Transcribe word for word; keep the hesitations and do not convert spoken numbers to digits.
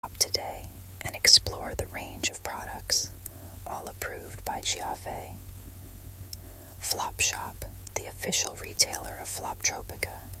today and explore the range of products, all approved by Giave. Flop Shop, the official retailer of Floptropica,